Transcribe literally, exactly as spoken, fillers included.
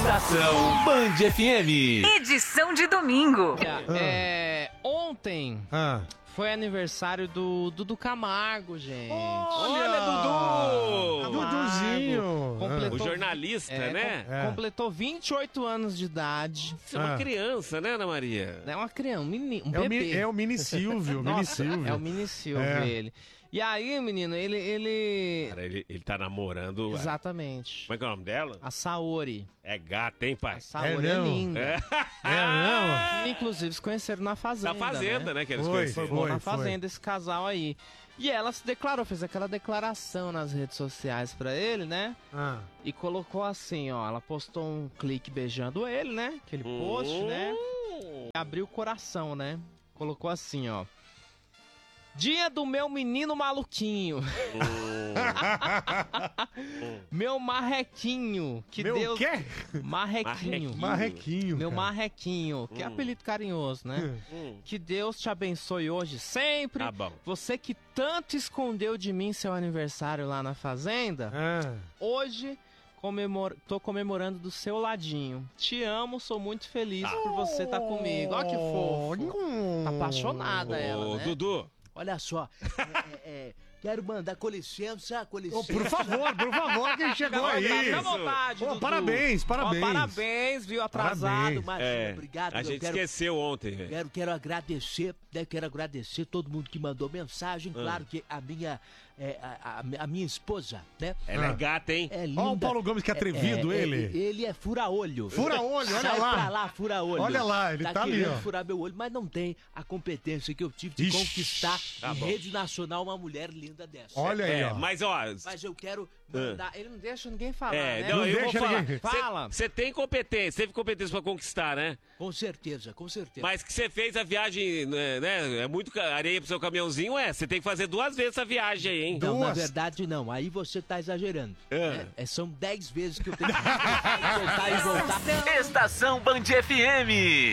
Estação Band F M. Edição de domingo. É, ontem Ah. foi aniversário do Dudu Camargo, gente. Olha, Dudu! Duduzinho. Completou, O jornalista, é, né? com- É. Completou vinte e oito anos de idade. Você é uma Ah. criança, né, Ana Maria? É uma criança, um, menino, um É o, bebê. Mi- é o Mini Silvio, Mini Nossa, Silvio. é o Mini Silvio, É. ele. E aí, menino, ele... ele... Cara, ele, ele tá namorando. Exatamente. Como é que é o nome dela? A Saori. É gata, hein, pai? A Saori É é, não? linda. É. É, não? Inclusive, se conheceram na Fazenda, Da Fazenda, né? Que eles Foi, conheceram. Foi bom na foi. Fazenda esse casal aí. E ela se declarou, fez aquela declaração nas redes sociais pra ele, né? Ah. E colocou assim, ó, ela postou um clique beijando ele, né? Aquele post, né? Hum. E abriu o coração, né? Colocou assim, ó. Dia do meu menino maluquinho. Meu marrequinho. Que Meu Deus... quê? Marrequinho. Marrequinho. Meu cara. marrequinho. Que é Hum. apelido carinhoso, né? Hum. Que Deus te abençoe hoje sempre. Tá bom. Você que tanto escondeu de mim seu aniversário lá na fazenda, Ah. hoje comemor... tô comemorando do seu ladinho. Te amo, sou muito feliz por você estar comigo. Olha que fofo. Tá apaixonada ela, Ô, né? Dudu, Olha só, é, é, é, quero mandar com licença, com Ô, licença. por favor, por favor, quem chegou Fica à vontade, aí? fica à vontade, Ô, Dudu. parabéns, parabéns. Ó, parabéns, viu? Atrasado. Parabéns. Imagina, é, obrigado. a eu gente quero, esqueceu ontem, velho. quero, quero agradecer, né, quero agradecer todo mundo que mandou mensagem. Ah. Claro que a minha, é, a, a- a minha esposa, né? Ela Ah. é gata, hein? É linda. Ó o Paulo Gomes, que atrevido É, é, ele. Ele é fura-olho. Fura-olho, olha Sai lá. pra lá, fura-olho. Olha lá, ele tá ali, querendo ó. furar meu olho, mas não tem a competência que eu tive de Ixi, conquistar tá em bom. rede nacional uma mulher linda dessa. Olha aí, É, ó. mas ó. Mas eu quero mandar... Ele não deixa ninguém falar, É, né? não, Não eu deixa vou falar. ninguém- Fala. Você tem competência, teve competência pra conquistar, né? Com certeza, com certeza. Mas que você fez a viagem, né? né, É muito ca- areia pro seu caminhãozinho, é. Você tem que fazer duas vezes essa viagem aí, hein? Não, na Duas. verdade não. Aí você tá exagerando. É. É, são dez vezes que eu tenho que voltar e voltar. Estação Band F M.